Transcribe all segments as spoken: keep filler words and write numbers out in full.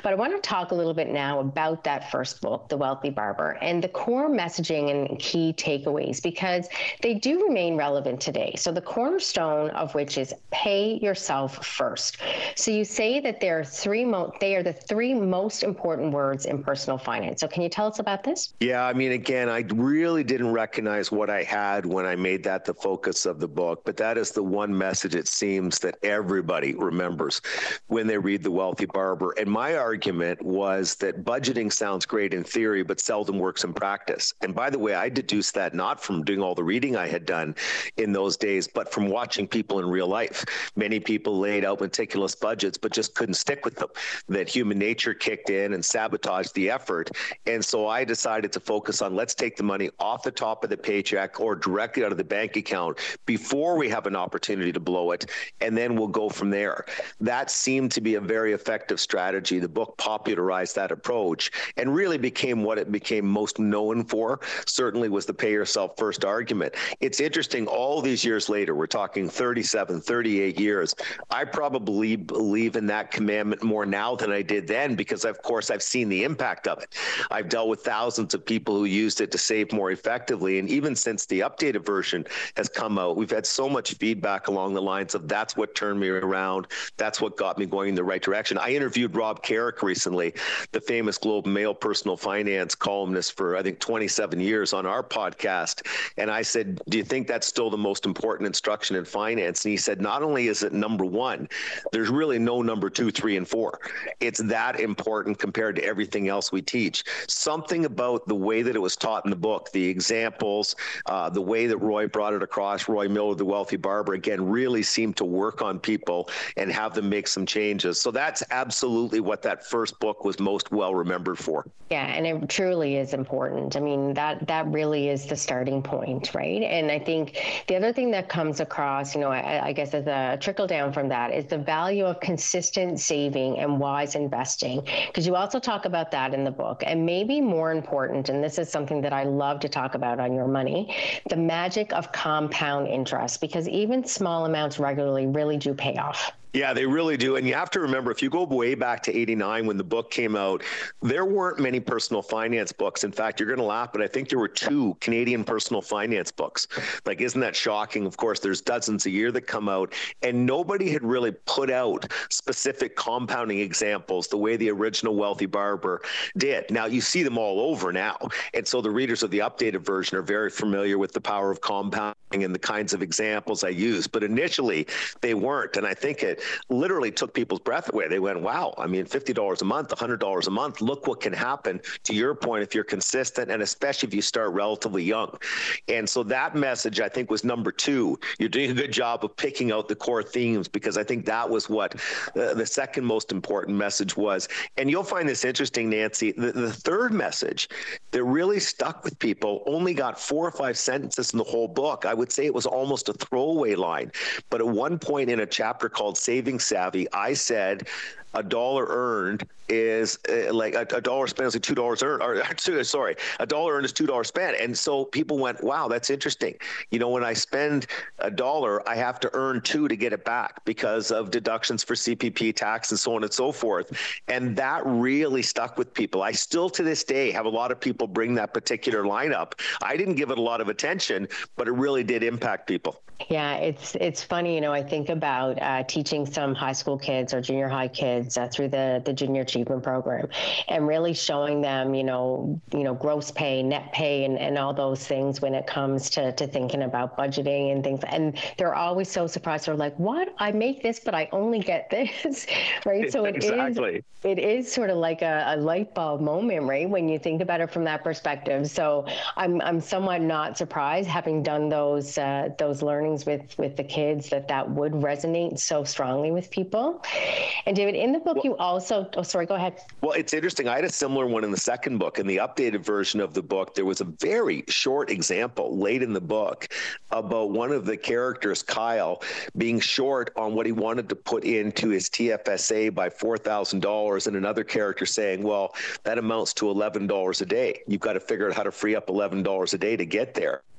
But I want to talk a little bit now about that first book, The Wealthy Barber, and the core messaging and key takeaways, because they do remain relevant today. So the cornerstone of which is pay yourself first. So you say that there are three mo- they are the three most important words in personal finance. So can you tell us about this? Yeah, I mean, again, I really didn't recognize what I had when I made that the focus of the book, but that is the one message it seems that everybody remembers when they read The Wealthy Barber. And my argument was that budgeting sounds great in theory, but seldom works in practice. And by the way, I deduced that not from doing all the reading I had done in those days, but from watching people in real life. Many people laid out meticulous budgets, but just couldn't stick with them. That human nature kicked in and sabotaged the effort. And so I decided to focus on let's take the money off the top of the paycheck or directly out of the bank account before we have an opportunity to blow it, and then we'll go from there. That seemed to be a very effective strategy. The book popularized that approach and really became what it became most known for, certainly was the pay yourself first argument. It's interesting, all these years later, we're talking thirty-seven, thirty-eight years, I probably believe in that commandment more now than I did then because, of course, I've seen the impact of it. I've dealt with thousands of people who used it to save more effectively. And even since the updated version has come out, we've had so much feedback along the lines of that's what turned me around. That's what got me going in the right direction. I interviewed Rob Carrick recently, the famous Globe and Mail personal finance columnist for, I think, twenty-seven years on our podcast. And I said, do you think that's still the most important instruction in finance? And he said, not only is it number one, there's really no number two, three, and four. It's that important compared to everything else we teach. Something about the way that it was taught in the book, the examples, uh, the way that Roy brought it across, Roy Miller, The Wealthy Barber, again, really seemed to work on people and have them make some changes. So that's absolutely what that first book was most well remembered for. Yeah, and it truly is important. I mean, that that really is the starting point, right? And I think the other thing that comes across, you know, I, I guess as a trickle down from that is the value of consistent saving and wise investing, because you also talk about that in the book. And maybe more important, and this is something that I love to talk about on Your Money, the magic of compound interest, because even small amounts regularly really do pay off. Yeah, they really do. And you have to remember, if you go way back to eighty-nine when the book came out, there weren't many personal finance books. In fact, you're going to laugh, but I think there were two Canadian personal finance books. Like, isn't that shocking? Of course, there's dozens a year that come out, and nobody had really put out specific compounding examples the way the original Wealthy Barber did. Now, you see them all over now. And so the readers of the updated version are very familiar with the power of compounding and the kinds of examples I use. But initially, they weren't. And I think it literally took people's breath away. They went, wow, I mean, fifty dollars a month, one hundred dollars a month, look what can happen, to your point, if you're consistent, and especially if you start relatively young. And so that message, I think, was number two. You're doing a good job of picking out the core themes, because I think that was what uh, the second most important message was. And you'll find this interesting, Nancy. The, the third message that really stuck with people only got four or five sentences in the whole book. I would say it was almost a throwaway line. But at one point in a chapter called Saving Savvy, I said, a dollar earned is uh, like a, a dollar spent is like two dollars earned, or two, sorry, a dollar earned is two dollars spent. And so people went, wow, that's interesting. You know, when I spend a dollar, I have to earn two to get it back because of deductions for C P P tax and so on and so forth. And that really stuck with people. I still to this day have a lot of people bring that particular line up. I didn't give it a lot of attention, but it really did impact people. Yeah, it's it's funny, you know, I think about uh, teaching some high school kids or junior high kids uh, through the, the junior achievement program, and really showing them, you know, you know, gross pay, net pay, and, and all those things when it comes to, to thinking about budgeting and things. And they're always so surprised. They're like, what? I make this, but I only get this, right? So it exactly. is it is sort of like a, a light bulb moment, right? When you think about it from that perspective. So I'm I'm somewhat not surprised, having done those uh, those learnings with with the kids, that that would resonate so strongly with people. And David, in the book, well, you also, oh, sorry, go ahead. Well, it's interesting. I had a similar one in the second book. In the updated version of the book, there was a very short example late in the book about one of the characters, Kyle, being short on what he wanted to put into his T F S A by four thousand dollars, and another character saying, well, that amounts to eleven dollars a day. You've got to figure out how to free up eleven dollars a day to get there.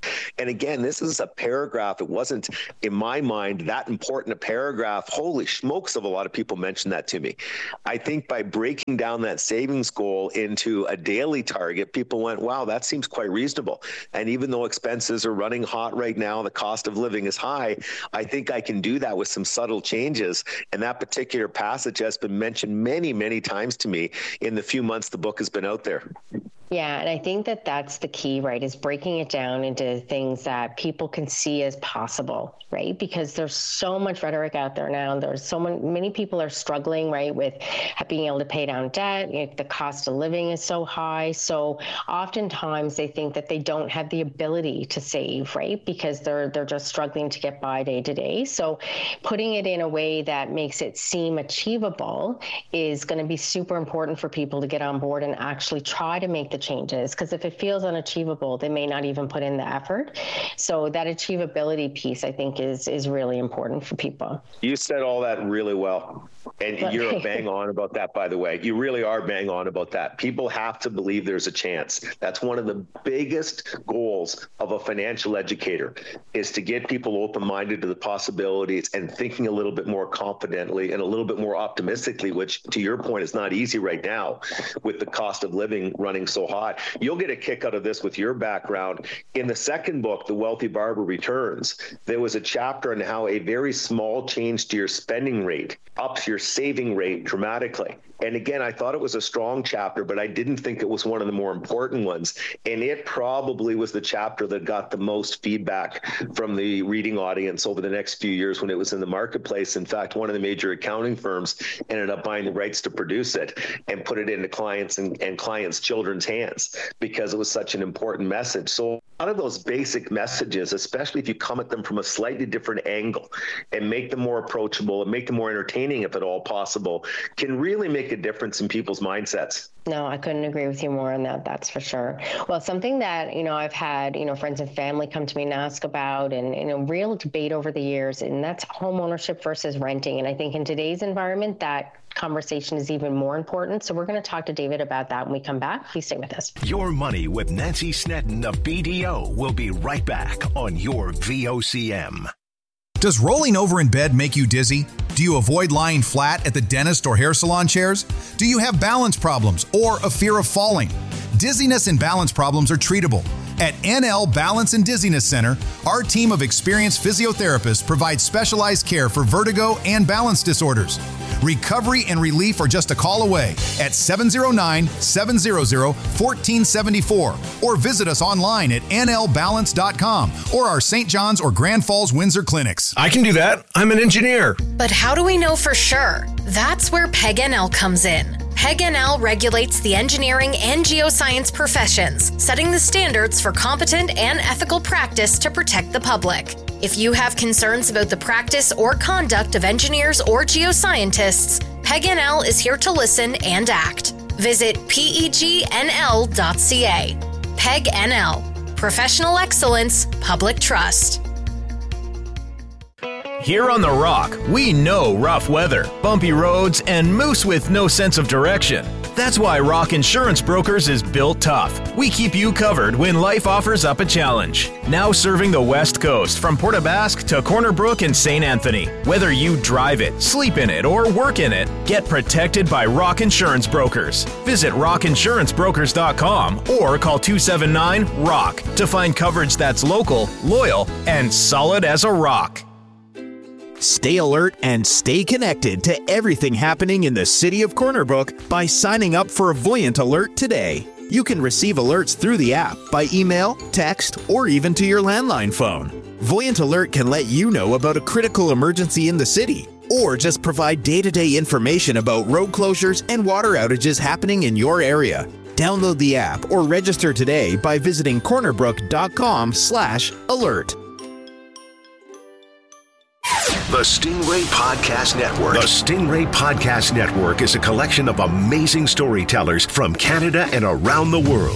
And again, this is a paragraph. It wasn't, in my mind, that important a paragraph. Holy smokes, of a lot of people mentioned that to me. I think by breaking down that savings goal into a daily target, people went, wow, that seems quite reasonable. And even though expenses are running hot right now, the cost of living is high, I think I can do that with some subtle changes. And that particular passage has been mentioned many, many times to me in the few months the book has been out there. Yeah, and I think that that's the key, right, is breaking it down into things that people can see as possible, right? Because there's so much rhetoric out there now. There's so many, many people are struggling, right, with being able to pay down debt. You know, the cost of living is so high. So oftentimes they think that they don't have the ability to save, right, because they're they're just struggling to get by day to day. So putting it in a way that makes it seem achievable is going to be super important for people to get on board and actually try to make the changes, because if it feels unachievable, they may not even put in the effort. So that achievability piece, I think, is is really important for people. You said all that really well. And but, you're bang on about that, by the way. You really are bang on about that. People have to believe there's a chance. That's one of the biggest goals of a financial educator, is to get people open-minded to the possibilities and thinking a little bit more confidently and a little bit more optimistically, which, to your point, is not easy right now with the cost of living running so hot. You'll get a kick out of this with your background. In the second book, The Wealthy Barber Returns, there was a chapter on how a very small change to your spending rate ups your saving rate dramatically. And again, I thought it was a strong chapter, but I didn't think it was one of the more important ones. And it probably was the chapter that got the most feedback from the reading audience over the next few years when it was in the marketplace. In fact, one of the major accounting firms ended up buying the rights to produce it and put it into clients and, and clients' children's hands because it was such an important message. So a lot of those basic messages, especially if you come at them from a slightly different angle and make them more approachable and make them more entertaining, if at all possible, can really make a difference in people's mindsets. No, I couldn't agree with you more on that. That's for sure. Well, something that, you know, I've had, you know, friends and family come to me and ask about, and, you know, real debate over the years, and that's home ownership versus renting. And I think in today's environment, that conversation is even more important. So we're going to talk to David about that when we come back. Please stay with us. Your Money with Nancy Snedden of B D O will be right back on your V O C M. Does rolling over in bed make you dizzy? Do you avoid lying flat at the dentist or hair salon chairs? Do you have balance problems or a fear of falling? Dizziness and balance problems are treatable. At N L Balance and Dizziness Center, our team of experienced physiotherapists provides specialized care for vertigo and balance disorders. Recovery and relief are just a call away at seven oh nine, seven hundred, fourteen seventy-four or visit us online at N L balance dot com or our Saint John's or Grand Falls Windsor clinics. I can do that. I'm an engineer. But how do we know for sure? That's where P E G N L comes in. P E G N L regulates the engineering and geoscience professions, setting the standards for competent and ethical practice to protect the public. If you have concerns about the practice or conduct of engineers or geoscientists, P E G N L is here to listen and act. Visit P E G N L dot C A. P E G N L. Professional excellence, public trust. Here on The Rock, we know rough weather, bumpy roads, and moose with no sense of direction. That's why Rock Insurance Brokers is built tough. We keep you covered when life offers up a challenge. Now serving the West Coast from Port aux Basques to Corner Brook and Saint Anthony. Whether you drive it, sleep in it, or work in it, get protected by Rock Insurance Brokers. Visit rock insurance brokers dot com or call two seven nine, ROCK to find coverage that's local, loyal, and solid as a rock. Stay alert and stay connected to everything happening in the city of Corner Brook by signing up for a Voyant Alert today. You can receive alerts through the app by email, text, or even to your landline phone. Voyant Alert can let you know about a critical emergency in the city, or just provide day-to-day information about road closures and water outages happening in your area. Download the app or register today by visiting cornerbrook dot com slash alert. The Stingray Podcast Network. The Stingray Podcast Network is a collection of amazing storytellers from Canada and around the world.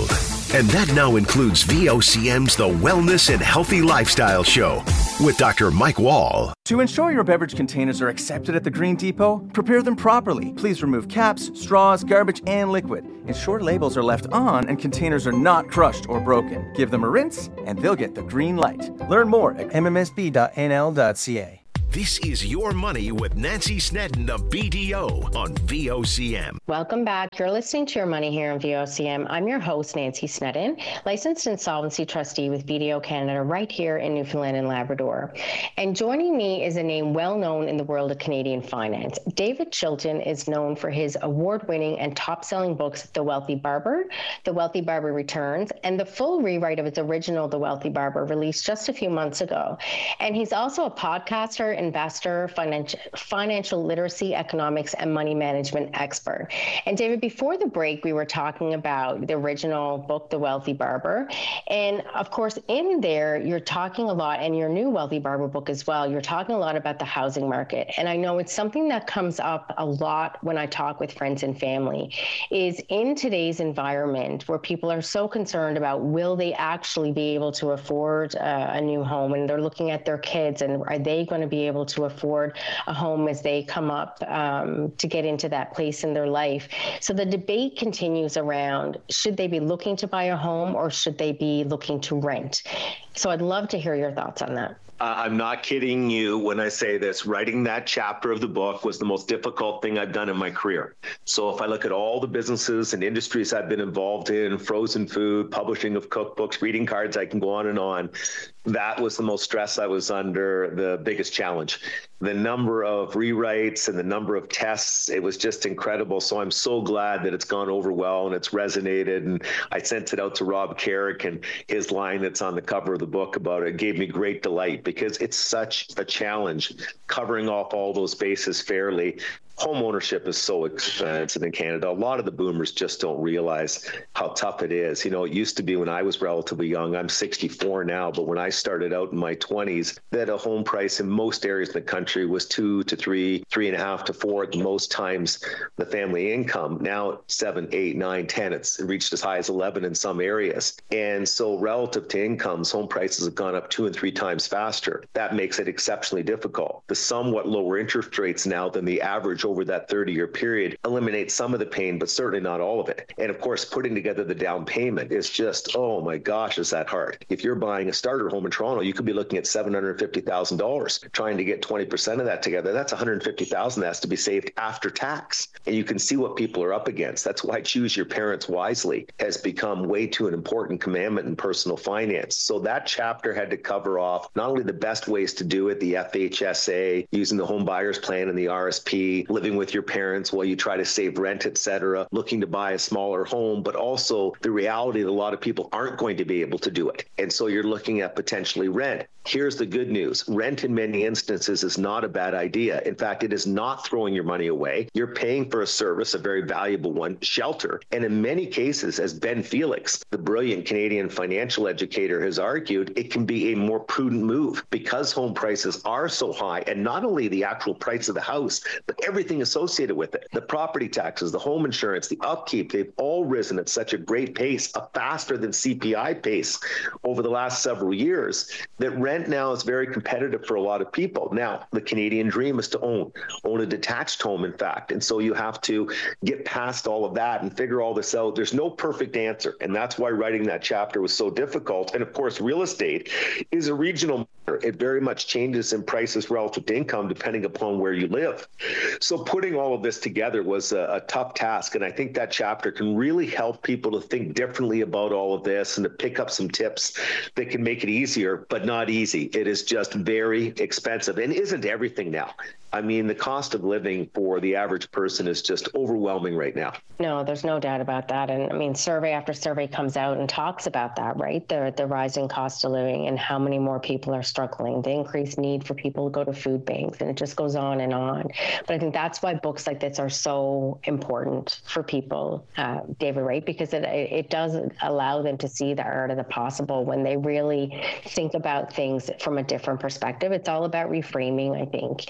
And that now includes V O C M's The Wellness and Healthy Lifestyle Show with Doctor Mike Wall. To ensure your beverage containers are accepted at the Green Depot, prepare them properly. Please remove caps, straws, garbage, and liquid. Ensure labels are left on and containers are not crushed or broken. Give them a rinse and they'll get the green light. Learn more at m m s b dot n l dot c a. This is Your Money with Nancy Snedden of B D O on V O C M. Welcome back. You're listening to Your Money here on V O C M. I'm your host, Nancy Snedden, licensed insolvency trustee with B D O Canada right here in Newfoundland and Labrador. And joining me is a name well known in the world of Canadian finance. David Chilton is known for his award-winning and top-selling books, The Wealthy Barber, The Wealthy Barber Returns, and the full rewrite of his original, The Wealthy Barber, released just a few months ago. And he's also a podcaster, investor, financial, financial literacy, economics, and money management expert. And David, before the break, we were talking about the original book, The Wealthy Barber. And of course, in there, you're talking a lot, and your new Wealthy Barber book as well, you're talking a lot about the housing market. And I know it's something that comes up a lot when I talk with friends and family, is in today's environment where people are so concerned about will they actually be able to afford uh, a new home, and they're looking at their kids, and are they going to be able to afford a home as they come up um, to get into that place in their life. So the debate continues around, should they be looking to buy a home or should they be looking to rent? So I'd love to hear your thoughts on that. Uh, I'm not kidding you when I say this. Writing that chapter of the book was the most difficult thing I've done in my career. So if I look at all the businesses and industries I've been involved in, frozen food, publishing of cookbooks, greeting cards, I can go on and on. That was the most stress I was under, the biggest challenge. The number of rewrites and the number of tests, it was just incredible. So I'm so glad that it's gone over well and it's resonated. And I sent it out to Rob Carrick, and his line that's on the cover of the book about it gave me great delight, because it's such a challenge covering off all those bases fairly. Home ownership is so expensive in Canada. A lot of the boomers just don't realize how tough it is. You know, it used to be when I was relatively young, I'm sixty-four now, but when I started out in my twenties, that a home price in most areas in the country was two to three, three and a half to four at most times the family income. Now seven, eight, nine, ten, it's reached as high as eleven in some areas. And so relative to incomes, home prices have gone up two and three times faster. That makes it exceptionally difficult. The somewhat lower interest rates now than the average over that thirty-year period eliminates some of the pain, but certainly not all of it. And of course, putting together the down payment is just, oh my gosh, is that hard. If you're buying a starter home in Toronto, you could be looking at seven hundred fifty thousand dollars. Trying to get twenty percent of that together, that's one hundred fifty thousand dollars that has to be saved after tax. And you can see what people are up against. That's why choose your parents wisely has become way too an important commandment in personal finance. So that chapter had to cover off not only the best ways to do it, the F H S A, using the home buyer's plan and the R S P, living with your parents while you try to save rent, et cetera, looking to buy a smaller home, but also the reality that a lot of people aren't going to be able to do it. And so you're looking at potentially rent. Here's the good news. Rent in many instances is not a bad idea. In fact, it is not throwing your money away. You're paying for a service, a very valuable one, shelter. And in many cases, as Ben Felix, the brilliant Canadian financial educator, has argued, it can be a more prudent move because home prices are so high, and not only the actual price of the house, but everything associated with it. The property taxes, the home insurance, the upkeep, they've all risen at such a great pace, a faster than C P I pace over the last several years, that rent now is very competitive for a lot of people. Now, the Canadian dream is to own, own a detached home, in fact. And so you have to get past all of that and figure all this out. There's no perfect answer. And that's why writing that chapter was so difficult. And of course, real estate is a regional matter. It very much changes in prices relative to income depending upon where you live. So putting all of this together was a, a tough task. And I think that chapter can really help people to think differently about all of this and to pick up some tips that can make it easier, but not easy. It is just very expensive and isn't everything now. I mean, the cost of living for the average person is just overwhelming right now. No, there's no doubt about that. And I mean, survey after survey comes out and talks about that, right? The, the rising cost of living and how many more people are struggling, the increased need for people to go to food banks, and it just goes on and on. But I think that's why books like this are so important for people, uh, David, right? Because it, it does allow them to see the art of the possible when they really think about things from a different perspective. It's all about reframing, I think.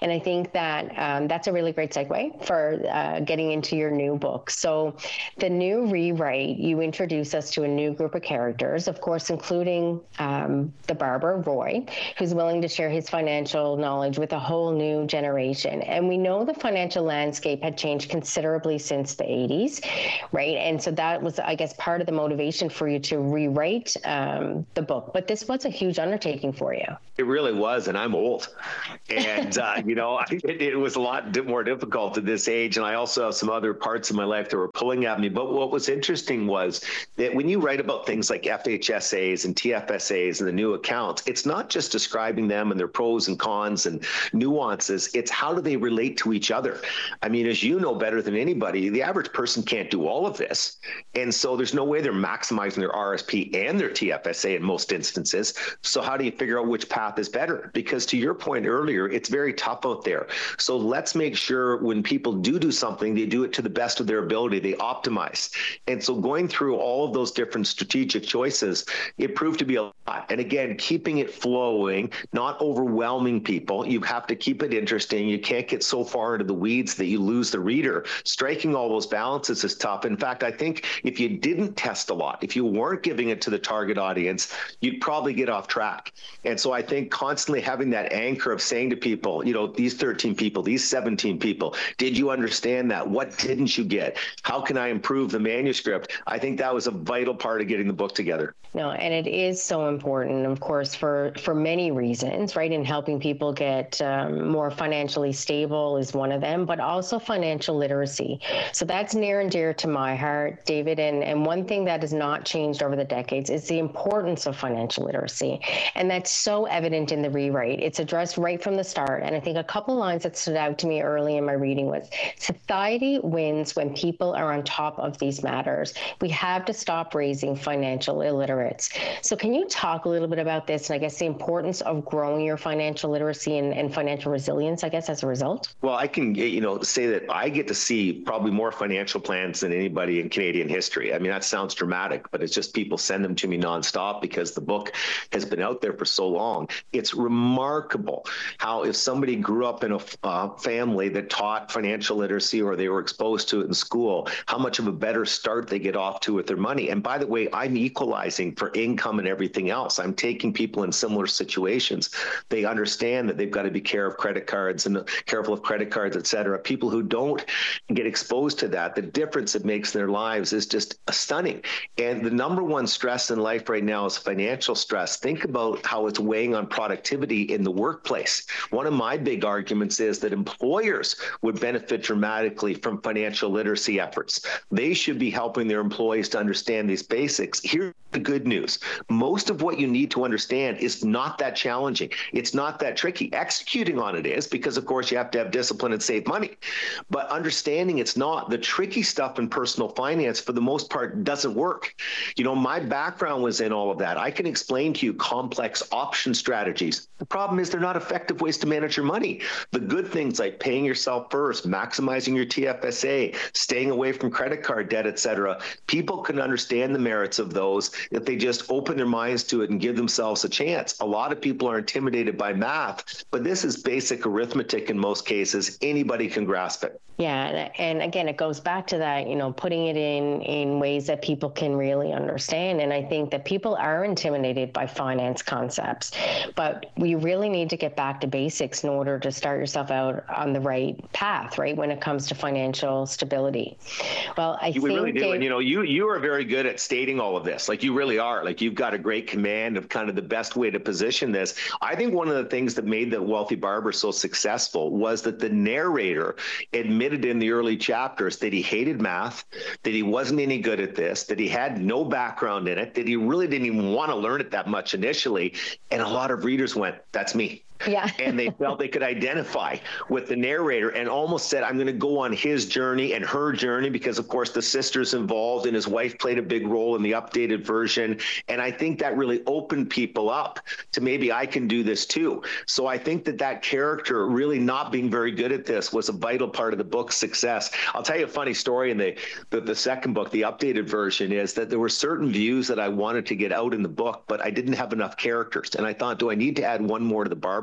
And I think that um, that's a really great segue for uh, getting into your new book. So the new rewrite, you introduce us to a new group of characters, of course, including um, the barber, Roy, who's willing to share his financial knowledge with a whole new generation. And we know the financial landscape had changed considerably since the eighties, right? And so that was, I guess, part of the motivation for you to rewrite um, the book. But this was a huge undertaking for you. It really was, and I'm old. And, uh, you know, it, it was a lot more difficult at this age. And I also have some other parts of my life that were pulling at me. But what was interesting was that when you write about things like F H S As and T F S As and the new accounts, it's not just describing them and their pros and cons and nuances. It's how do they relate to each other? I mean, as you know better than anybody, the average person can't do all of this. And so there's no way they're maximizing their R S P and their T F S A in most instances. So how do you figure out which path is better? Because to your point earlier, it's very tough out there. So let's make sure when people do do something, they do it to the best of their ability. They optimize. And so going through all of those different strategic choices, it proved to be a lot. And again, keeping it flowing, not overwhelming people. You have to keep it interesting. You can't get so far into the weeds that you lose the reader. Striking all those balances is tough. In fact, I think if you didn't test a lot, if you weren't giving it to the target audience, you'd probably get off track. And so I think constantly having that anchor of saying to people, you know, these thirteen people, these seventeen people, did you understand that? What didn't you get? How can I improve the manuscript? I think that was a vital part of getting the book together. No, and it is so important, of course, for, for many reasons, right? In helping people get um, more financially stable is one of them, but also financial literacy. So that's near and dear to my heart, David. And, and one thing that has not changed over the decades is the importance of financial literacy. And that's so evident in the rewrite. It's addressed right from the start. And I think a couple lines that stood out to me early in my reading was, society wins when people are on top of these matters. We have to stop raising financial illiterates. So can you talk a little bit about this and I guess the importance of growing your financial literacy and, and financial resilience, I guess, as a result? Well, I can, you know, say that I get to see probably more financial plans than anybody in Canadian history. I mean, that sounds dramatic, but it's just people send them to me nonstop because the book has been out there for so long. It's remarkable how if somebody grew up in a uh, family that taught financial literacy or they were exposed to it in school, how much of a better start they get off to with their money. And by the way, I'm equalizing for income and everything else. I'm taking people in similar situations. They understand that they've got to be care of credit cards and careful of credit cards, et cetera. People who don't get exposed to that, the difference it makes in their lives is just stunning. And the number one stress in life right now is financial stress. Think about how it's weighing on productivity in the workplace. One of my big arguments is that employers would benefit dramatically from financial literacy efforts. They should be helping their employees to understand these basics. Here's the good news. Most of what you need to understand is not that challenging. It's not that tricky. Executing on it is, because of course you have to have discipline and save money. But understanding it's not. The tricky stuff in personal finance, for the most part, doesn't work. You know, my background was in all of that. I can explain to you complex option strategies. The problem is they're not effective ways to manage your money. The good things like paying yourself first, maximizing your T F S A, staying away from credit card debt, et cetera. People can understand the merits of those if they just open their minds to it and give themselves a chance. A lot of people are intimidated by math, but this is basic arithmetic in most cases. Anybody can grasp it. Yeah, and again, it goes back to that, you know, putting it in in ways that people can really understand. And I think that people are intimidated by finance concepts, but we really need to get back to basics in order to start yourself out on the right path, right, when it comes to financial stability. Well, I you think really do. Dave, and, you know, you you are very good at stating all of this. Like, you really are. Like, you've got a great command of kind of the best way to position this. I think one of the things that made The Wealthy Barber so successful was that the narrator admitted in the early chapters that he hated math, that he wasn't any good at this, that he had no background in it, that he really didn't even want to learn it that much initially. And a lot of readers went, that's me. Yeah. And they felt they could identify with the narrator and almost said, I'm going to go on his journey and her journey, because, of course, the sister's involved and his wife played a big role in the updated version. And I think that really opened people up to maybe I can do this too. So I think that that character really not being very good at this was a vital part of the book's success. I'll tell you a funny story in the, the, the second book, the updated version, is that there were certain views that I wanted to get out in the book, but I didn't have enough characters. And I thought, do I need to add one more to the barber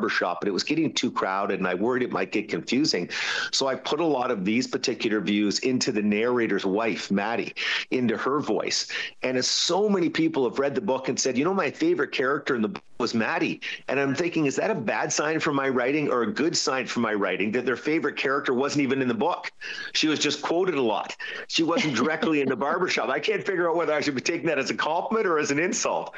barbershop, but it was getting too crowded and I worried it might get confusing. So I put a lot of these particular views into the narrator's wife, Maddie, into her voice. And as so many people have read the book and said, you know, my favorite character in the book was Maddie. And I'm thinking, is that a bad sign for my writing or a good sign for my writing that their favorite character wasn't even in the book? She was just quoted a lot. She wasn't directly in the barbershop. I can't figure out whether I should be taking that as a compliment or as an insult.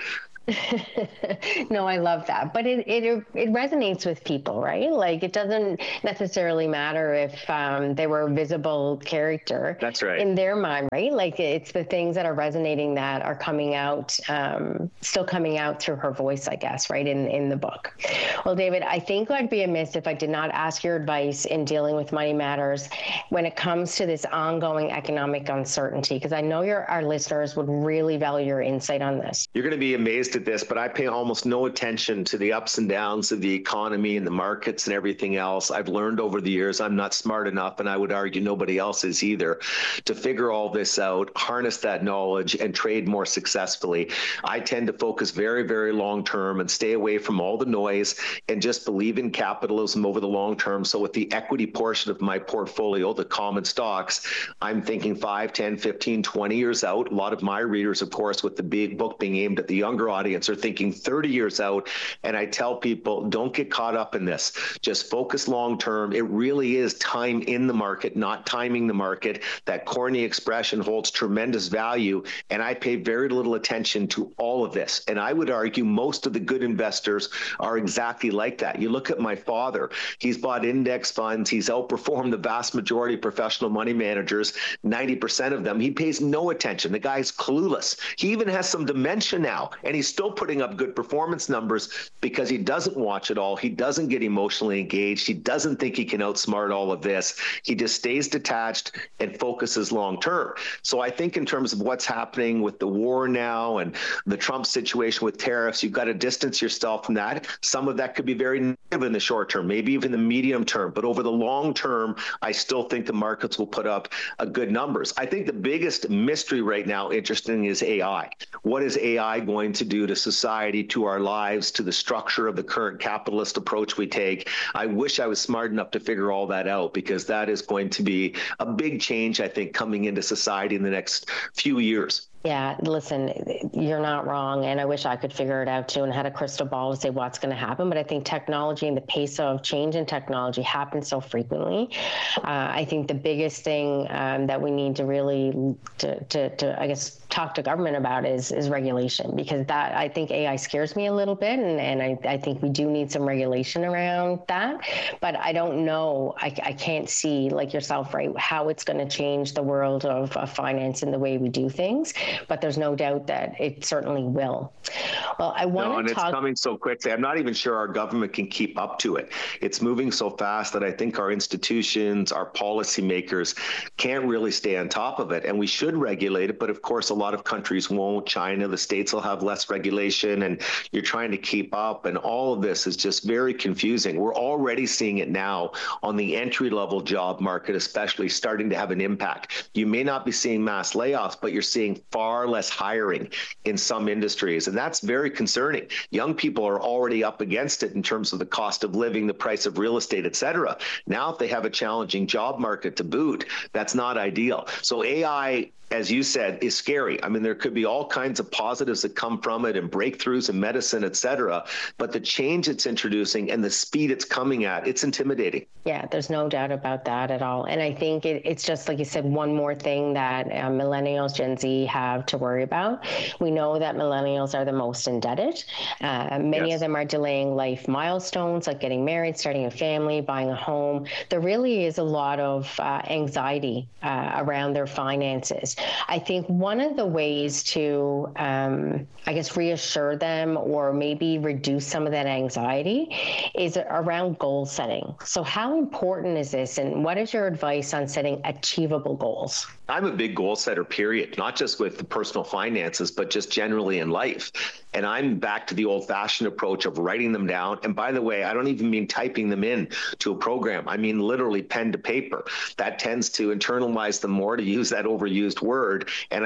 No, I love that. But it, it it resonates with people, right? Like, it doesn't necessarily matter if um, they were a visible character. That's right. In their mind, right? Like, it's the things that are resonating that are coming out, um, still coming out through her voice, I guess, right, in, in the book. Well, David, I think I'd be amiss if I did not ask your advice in dealing with money matters when it comes to this ongoing economic uncertainty, because I know your our listeners would really value your insight on this. You're going to be amazed at this, but I pay almost no attention to the ups and downs of the economy and the markets and everything else. I've learned over the years I'm not smart enough, and I would argue nobody else is either, to figure all this out, harness that knowledge, and trade more successfully. I tend to focus very, very long term and stay away from all the noise and just believe in capitalism over the long term. So with the equity portion of my portfolio, the common stocks, I'm thinking five, ten, fifteen, twenty years out. A lot of my readers, of course, with the big book being aimed at the younger audience, are thinking thirty years out. And I tell people, don't get caught up in this. Just focus long term. It really is time in the market, not timing the market. That corny expression holds tremendous value. And I pay very little attention to all of this. And I would argue most of the good investors are exactly like that. You look at my father, he's bought index funds. He's outperformed the vast majority of professional money managers, ninety percent of them. He pays no attention. The guy's clueless. He even has some dementia now, and he's still putting up good performance numbers because he doesn't watch it all. He doesn't get emotionally engaged. He doesn't think he can outsmart all of this. He just stays detached and focuses long term. So I think in terms of what's happening with the war now and the Trump situation with tariffs, you've got to distance yourself from that. Some of that could be very negative in the short term, maybe even the medium term. But over the long term, I still think the markets will put up a good numbers. I think the biggest mystery right now, interesting, is A I. What is A I going to do to society, to our lives, to the structure of the current capitalist approach we take? I wish I was smart enough to figure all that out, because that is going to be a big change, I think, coming into society in the next few years. Yeah, listen, you're not wrong. And I wish I could figure it out too and had a crystal ball to say what's going to happen. But I think technology and the pace of change in technology happens so frequently. Uh, I think the biggest thing um, that we need to really, to, to, to, I guess, talk to government about is is regulation, because that, I think A I scares me a little bit. And, and I, I think we do need some regulation around that. But I don't know, I, I can't see, like yourself, right, how it's going to change the world of, of finance and the way we do things. But there's no doubt that it certainly will. Well, I want no, to and talk. It's coming so quickly. I'm not even sure our government can keep up to it. It's moving so fast that I think our institutions, our policymakers can't really stay on top of it. And we should regulate it. But of course, a lot of countries won't. China, the states will have less regulation, and you're trying to keep up. And all of this is just very confusing. We're already seeing it now on the entry-level job market, especially, starting to have an impact. You may not be seeing mass layoffs, but you're seeing far Far less hiring in some industries. And that's very concerning. Young people are already up against it in terms of the cost of living, the price of real estate, et cetera. Now, if they have a challenging job market to boot, that's not ideal. So A I, as you said, is scary. I mean, there could be all kinds of positives that come from it and breakthroughs in medicine, et cetera. But the change it's introducing and the speed it's coming at, it's intimidating. Yeah, there's no doubt about that at all. And I think it, it's just, like you said, one more thing that uh, millennials, Gen Z have to worry about. We know that millennials are the most indebted. Uh, many yes. of them are delaying life milestones, like getting married, starting a family, buying a home. There really is a lot of uh, anxiety uh, around their finances. I think one of the ways to, um, I guess, reassure them or maybe reduce some of that anxiety is around goal setting. So how important is this, and what is your advice on setting achievable goals? I'm a big goal setter, period, not just with the personal finances, but just generally in life. And I'm back to the old-fashioned approach of writing them down. And by the way, I don't even mean typing them in to a program. I mean literally pen to paper. That tends to internalize them more, to use that overused word. And I think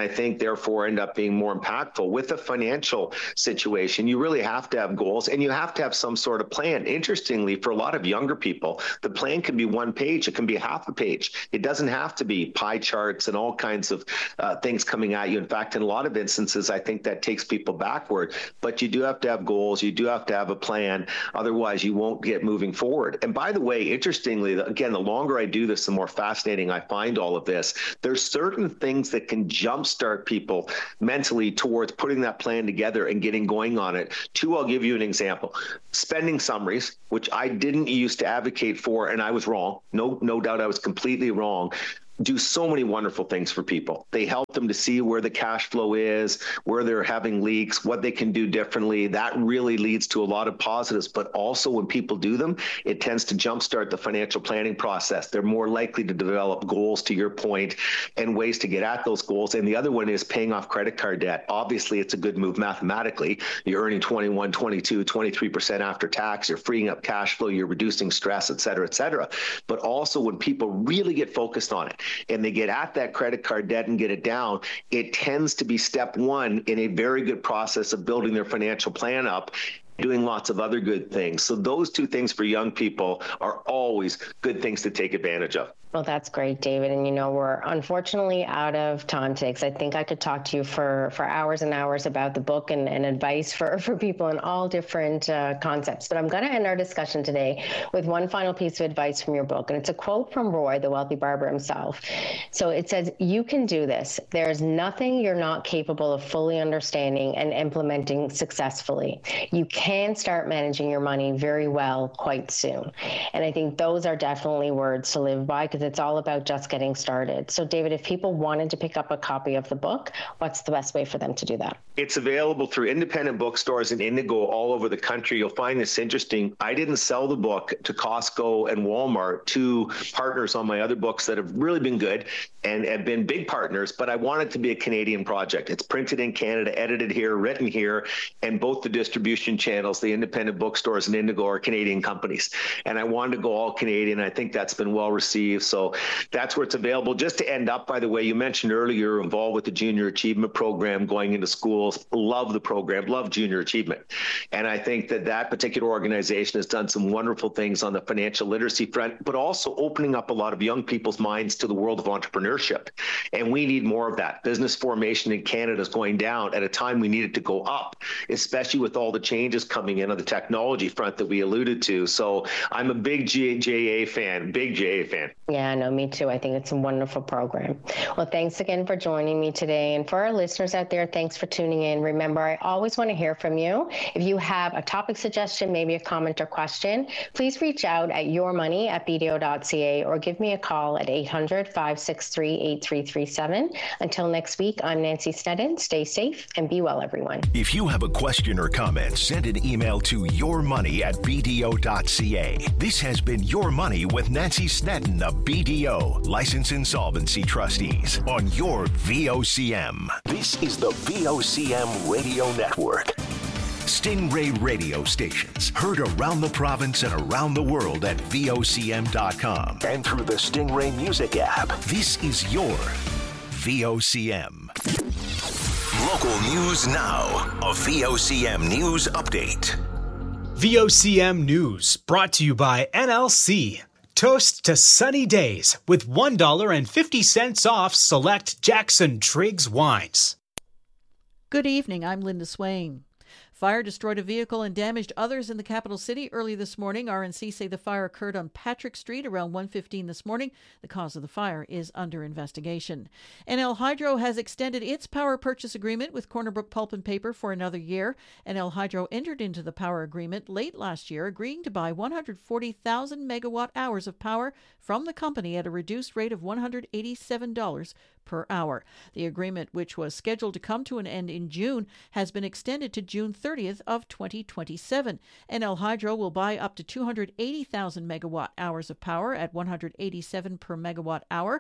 therefore end up being more impactful. With a financial situation, you really have to have goals and you have to have some sort of plan. Interestingly, for a lot of younger people, the plan can be one page. It can be half a page. It doesn't have to be pie charts and all kinds of uh, things coming at you. In fact, in a lot of instances, I think that takes people backward. But you do have to have goals. You do have to have a plan. Otherwise, you won't get moving forward. And by the way, interestingly, again, the longer I do this, the more fascinating I find all of this. There's certain things that can jumpstart people mentally towards putting that plan together and getting going on it. Two, I'll give you an example. Spending summaries, which I didn't used to advocate for, and I was wrong. No, no doubt I was completely wrong. Do so many wonderful things for people. They help them to see where the cash flow is, where they're having leaks, what they can do differently. That really leads to a lot of positives. But also when people do them, it tends to jumpstart the financial planning process. They're more likely to develop goals, to your point, and ways to get at those goals. And the other one is paying off credit card debt. Obviously, it's a good move mathematically. You're earning twenty-one, twenty-two, twenty-three percent after tax. You're freeing up cash flow. You're reducing stress, et cetera, et cetera. But also when people really get focused on it, and they get at that credit card debt and get it down, it tends to be step one in a very good process of building their financial plan up, doing lots of other good things. So those two things for young people are always good things to take advantage of. Well, that's great, David. And, you know, we're unfortunately out of time today, because I think I could talk to you for, for hours and hours about the book and, and advice for, for people in all different uh, concepts. But I'm going to end our discussion today with one final piece of advice from your book. And it's a quote from Roy, the wealthy barber himself. So it says, "You can do this. There is nothing you're not capable of fully understanding and implementing successfully. You can start managing your money very well quite soon." And I think those are definitely words to live by, because it's all about just getting started. So, David, if people wanted to pick up a copy of the book, what's the best way for them to do that? It's available through independent bookstores in Indigo all over the country. You'll find this interesting. I didn't sell the book to Costco and Walmart, two partners on my other books that have really been good and have been big partners, but I want it to be a Canadian project. It's printed in Canada, edited here, written here, and both the distribution channels, the independent bookstores and Indigo, are Canadian companies. And I wanted to go all Canadian. I think that's been well received. So that's where it's available. Just to end up, by the way, you mentioned earlier you're involved with the Junior Achievement Program going into schools. Love the program, love Junior Achievement. And I think that that particular organization has done some wonderful things on the financial literacy front, but also opening up a lot of young people's minds to the world of entrepreneurship. And we need more of that. Business formation in Canada is going down at a time we need it to go up, especially with all the changes coming in on the technology front that we alluded to. So I'm a big J A fan, big J A fan. Yeah, no, me too. I think it's a wonderful program. Well, thanks again for joining me today. And for our listeners out there, thanks for tuning in. Remember, I always want to hear from you. If you have a topic suggestion, maybe a comment or question, please reach out at yourmoney at b d o dot c a or give me a call at eight hundred, five six three, eight three three seven. Until next week, I'm Nancy Sneddon. Stay safe and be well, everyone. If you have a question or comment, send an email to yourmoney at b d o dot c a. This has been Your Money with Nancy Sneddon of B D O, Licensed Insolvency Trustees, on your V O C M. This is the V O C M Radio Network. Stingray radio stations heard around the province and around the world at V O C M dot com and through the Stingray Music app. This is your V O C M. Local news now. A V O C M News Update. V O C M News brought to you by N L C. Toast to sunny days with one dollar and fifty cents off select Jackson Triggs wines. Good evening, I'm Linda Swain. Fire destroyed a vehicle and damaged others in the capital city early this morning. R N C say the fire occurred on Patrick Street around one fifteen this morning. The cause of the fire is under investigation. N L Hydro has extended its power purchase agreement with Corner Brook Pulp and Paper for another year. N L Hydro entered into the power agreement late last year, agreeing to buy one hundred forty thousand megawatt hours of power from the company at a reduced rate of one hundred eighty-seven dollars per hour. The agreement, which was scheduled to come to an end in June, has been extended to June thirtieth of twenty twenty-seven. N L Hydro will buy up to two hundred eighty thousand megawatt hours of power at one hundred eighty-seven per megawatt hour.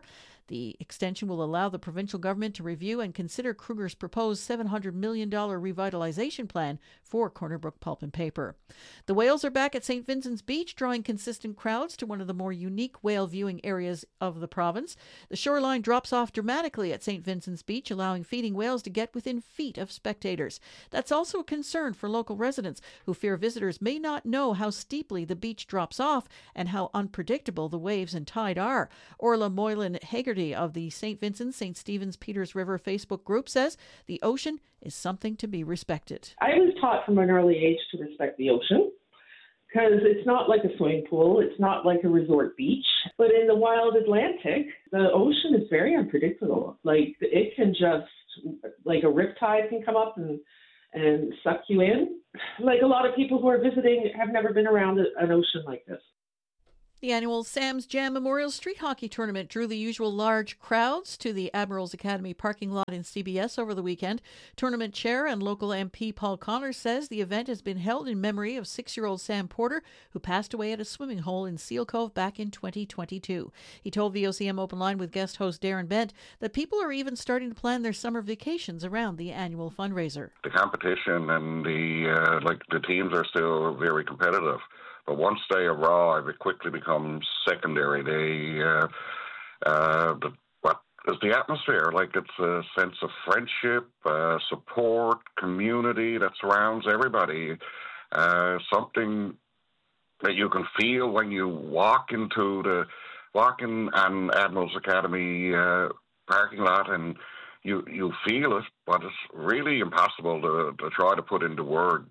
The extension will allow the provincial government to review and consider Kruger's proposed seven hundred million dollars revitalization plan for Corner Brook Pulp and Paper. The whales are back at Saint Vincent's Beach, drawing consistent crowds to one of the more unique whale viewing areas of the province. The shoreline drops off dramatically at Saint Vincent's Beach, allowing feeding whales to get within feet of spectators. That's also a concern for local residents who fear visitors may not know how steeply the beach drops off and how unpredictable the waves and tide are. Orla Moylan Hagerty of the Saint Vincent Saint Stephen's Peters River Facebook group says the ocean is something to be respected. I was taught from an early age to respect the ocean because it's not like a swimming pool, it's not like a resort beach. But in the wild Atlantic, the ocean is very unpredictable. Like, it can just, like a riptide can come up and and suck you in. Like, a lot of people who are visiting have never been around an ocean like this. The annual Sam's Jam Memorial Street Hockey Tournament drew the usual large crowds to the Admirals Academy parking lot in C B S over the weekend. Tournament chair and local M P Paul Connors says the event has been held in memory of six-year-old Sam Porter, who passed away at a swimming hole in Seal Cove back in twenty twenty-two. He told V O C M Open Line with guest host Darren Bent that people are even starting to plan their summer vacations around the annual fundraiser. The competition and the uh, like the teams are still very competitive. But once they arrive, it quickly becomes secondary. They, uh, uh, the, what is the atmosphere? Like, it's a sense of friendship, uh, support, community that surrounds everybody. Uh, something that you can feel when you walk into the walk in an Admirals Academy uh, parking lot, and you you feel it, but it's really impossible to, to try to put into words.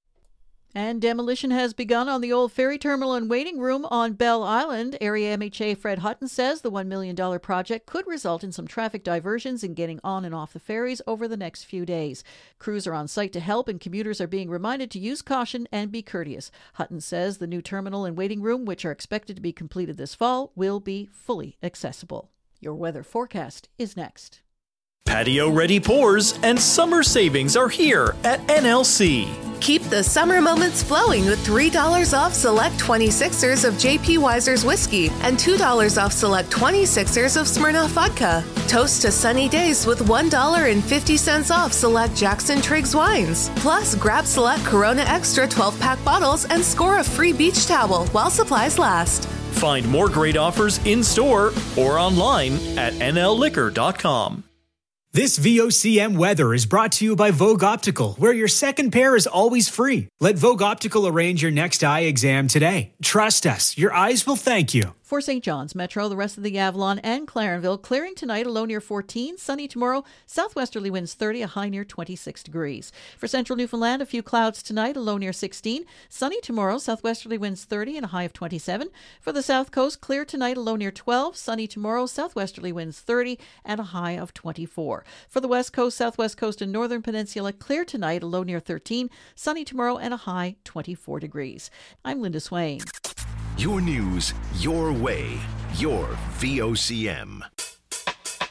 And demolition has begun on the old ferry terminal and waiting room on Bell Island. Area M H A Fred Hutton says the one million dollars project could result in some traffic diversions in getting on and off the ferries over the next few days. Crews are on site to help, and commuters are being reminded to use caution and be courteous. Hutton says the new terminal and waiting room, which are expected to be completed this fall, will be fully accessible. Your weather forecast is next. Patio-ready pours and summer savings are here at N L C. Keep the summer moments flowing with three dollars off select twenty-sixers of J P Weiser's whiskey and two dollars off select twenty-sixers of Smirnoff vodka. Toast to sunny days with one dollar and fifty cents off select Jackson Triggs wines. Plus, grab select Corona Extra twelve-pack bottles and score a free beach towel while supplies last. Find more great offers in-store or online at N L liquor dot com. This V O C M weather is brought to you by Vogue Optical, where your second pair is always free. Let Vogue Optical arrange your next eye exam today. Trust us, your eyes will thank you. For Saint John's Metro, the rest of the Avalon and Clarenville, clearing tonight, a low near fourteen, sunny tomorrow, southwesterly winds thirty, a high near twenty-six degrees. For central Newfoundland, a few clouds tonight, a low near sixteen, sunny tomorrow, southwesterly winds thirty and a high of twenty-seven. For the south coast, clear tonight, a low near twelve, sunny tomorrow, southwesterly winds thirty and a high of twenty-four. For the west coast, southwest coast and northern peninsula, clear tonight, a low near thirteen, sunny tomorrow and a high twenty-four degrees. I'm Linda Swain. Your news, your way, your V O C M.